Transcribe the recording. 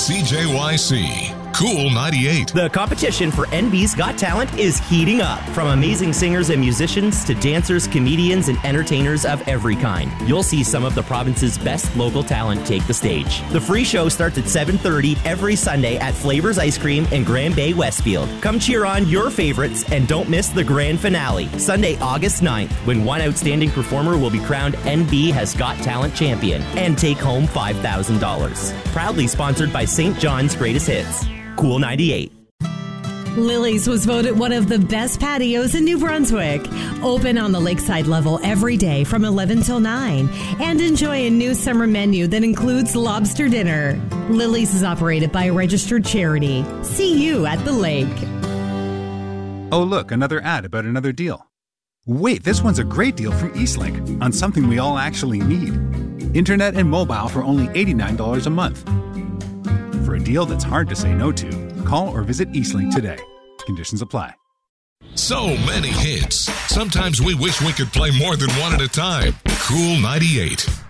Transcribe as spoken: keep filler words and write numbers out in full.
C J Y C. Cool ninety-eight. The competition for N B's Got Talent is heating up. From amazing singers and musicians to dancers, comedians, and entertainers of every kind. You'll see some of the province's best local talent take the stage. The free show starts at seven thirty every Sunday at Flavors Ice Cream in Grand Bay, Westfield. Come cheer on your favorites and don't miss the grand finale, Sunday, August ninth, when one outstanding performer will be crowned N B Has Got Talent champion and take home five thousand dollars. Proudly sponsored by Saint John's Greatest Hits. Cool ninety-eight. Lily's was voted one of the best patios in New Brunswick. Open on the lakeside level every day from eleven till nine. And enjoy a new summer menu that includes lobster dinner. Lily's is operated by a registered charity. See you at the lake. Oh, look, another ad about another deal. Wait, this one's a great deal from Eastlink on something we all actually need. Internet and mobile for only eighty-nine dollars a month. For a deal that's hard to say no to, call or visit Eastlink today. Conditions apply. So many hits. Sometimes we wish we could play more than one at a time. Cool ninety-eight.